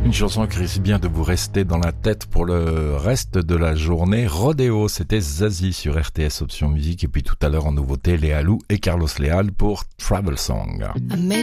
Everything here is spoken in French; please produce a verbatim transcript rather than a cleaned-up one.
Une chanson qui risque bien de vous rester dans la tête pour le reste de la journée. Rodeo, c'était Zazie sur R T S Option Musique. Et puis tout à l'heure en nouveauté, Léa Lou et Carlos Leal pour Travel Song.